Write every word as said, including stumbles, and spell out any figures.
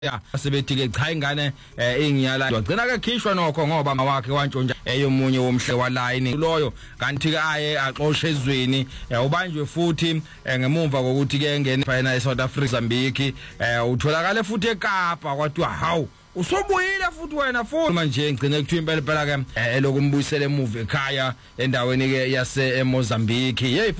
ya sebethi ke cha ingane ingiyala wagcina ke khishwa nokho ngoba mawakhe wantshontsha eyomunye womhle walayini loyo kanti ke aye axoshwe ezweni ubanjwe futhi ngemumva kokuthi ke engene final eSouth Africa Mozambique utholakala futhi eKapa kwathi hawu usobuyile futhi wena futhi manje ngicine kuthi impela phela ke elokumbuyisela emuva ekhaya endaweni ke yase eMozambique hey